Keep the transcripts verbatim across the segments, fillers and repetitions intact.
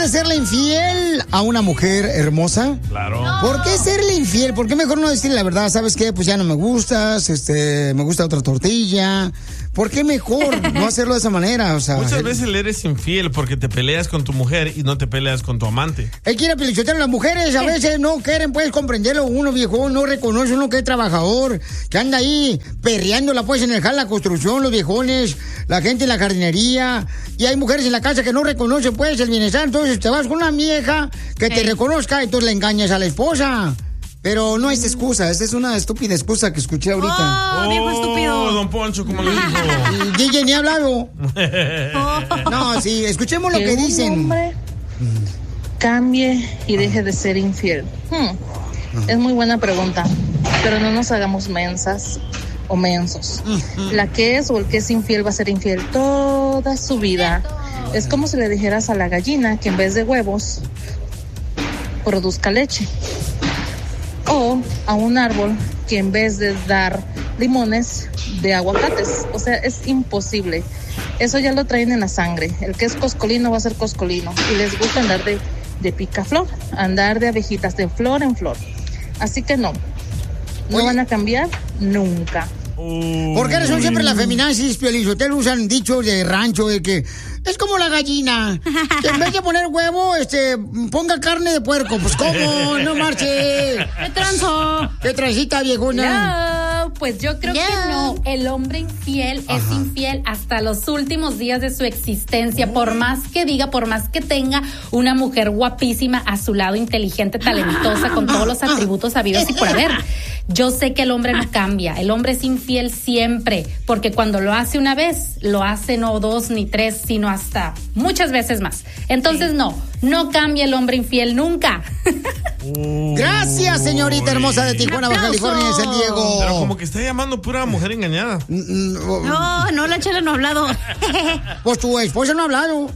de serle infiel a una mujer hermosa? Claro. No. ¿Por qué serle infiel? ¿Por qué mejor no decirle la verdad? ¿Sabes qué? Pues ya no me gustas, este, me gusta otra tortilla. ¿Por qué mejor no hacerlo de esa manera? O sea, Muchas el... veces le eres infiel porque te peleas con tu mujer y no te peleas con tu amante. Él quiere pelichotear a las mujeres, a veces no quieren, puedes comprenderlo. Uno viejón no reconoce uno que es trabajador, que anda ahí perreándola pues en el jal, la construcción, los viejones, la gente en la jardinería. Y hay mujeres en la casa que no reconocen pues el bienestar. Entonces te vas con una vieja que te reconozca y entonces le engañas a la esposa. Pero no es excusa, esa es una estúpida excusa que escuché ahorita. Oh, viejo estúpido. Don Poncho, ¿cómo lo dijo? Y D J ni ha hablado. No, sí, escuchemos lo que, que dicen. Un hombre cambie y deje de ser infiel. Hmm. Es muy buena pregunta, pero no nos hagamos mensas o mensos. La que es o el que es infiel va a ser infiel toda su vida. Es como si le dijeras a la gallina que en vez de huevos produzca leche. O a un árbol que en vez de dar limones, de aguacates. O sea, es imposible. Eso ya lo traen en la sangre. El que es coscolino va a ser coscolino. Y les gusta andar de, de picaflor, andar de abejitas, de flor en flor. Así que no. No Oye. van a cambiar nunca. ¿Por qué razón siempre las feminazis, Piolizotelo, usan dichos de rancho de que es como la gallina, que en vez de poner huevo, este, ponga carne de puerco? Pues ¿cómo? No marche. ¿Qué tranzo? ¿Qué transita, viejona? No, pues yo creo No. que no. El hombre infiel Ajá. es infiel hasta los últimos días de su existencia. Por más que diga, por más que tenga una mujer guapísima a su lado, inteligente, talentosa, con todos los atributos habidos y por haber. Yo sé que el hombre no cambia. El hombre es infiel siempre, porque cuando lo hace una vez, lo hace no dos ni tres, sino hasta muchas veces más. Entonces Sí. no, no cambia el hombre infiel nunca. Gracias, señorita hermosa de Tijuana, Baja ¡Aplausos! California, de San Diego. Pero como que está llamando pura mujer engañada. No, no, la chela no ha hablado. Pues tu esposa no ha hablado.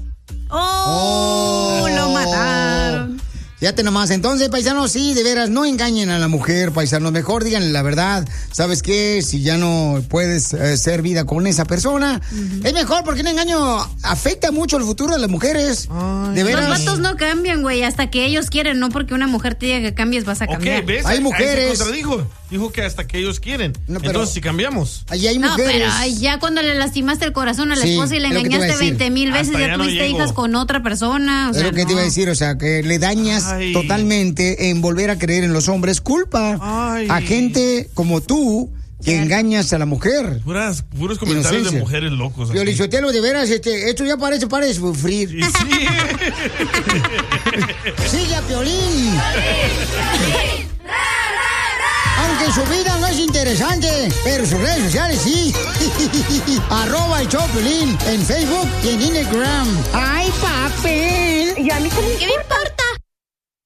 Oh, Oh. lo mataron. Fíjate nomás, entonces, paisanos, sí, de veras, no engañen a la mujer, paisanos, mejor díganle la verdad. ¿Sabes qué? Si ya no puedes eh, hacer vida con esa persona, uh-huh. es mejor, porque el engaño afecta mucho el futuro de las mujeres. Ay, de veras. Los vatos no cambian, güey, hasta que ellos quieren, no porque una mujer te diga que cambies vas a cambiar. Ok, ¿ves? Hay Ahí mujeres. se contradijo. Dijo que hasta que ellos quieren. No, pero- Entonces, si cambiamos. Allí hay No, mujeres. pero ay, ya cuando le lastimaste el corazón a la Sí, esposa y le es lo que te iba a engañaste decir. veinte mil veces, Hasta ya ya no tuviste llego. hijas con otra persona. O Es sea, lo que no. te iba a decir, o sea, que le dañas Ay. totalmente en volver a creer en los hombres. Culpa Ay. a gente como tú que Ya. engañas a la mujer. Puras, puros comentarios Inocencia. de mujeres locos. aquí. Piolichotelo, de veras, este, esto ya parece para de sufrir. Y sí. Sigue a Piolín. Aunque su vida no es interesante, pero sus redes sociales sí. Arroba el show Piolín en Facebook y en Instagram. ¡Ay, papel! Y a mí qué me importa.